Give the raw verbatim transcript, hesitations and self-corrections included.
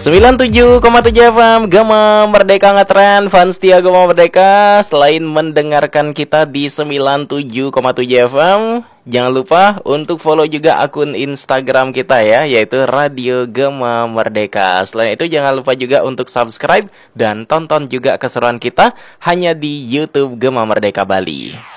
sembilan puluh tujuh koma tujuh F M Gema Merdeka ngetren, fans setia Gema Merdeka. Selain mendengarkan kita di sembilan puluh tujuh koma tujuh F M, jangan lupa untuk follow juga akun Instagram kita ya, yaitu Radio Gema Merdeka. Selain itu jangan lupa juga untuk subscribe dan tonton juga keseruan kita hanya di YouTube Gema Merdeka Bali.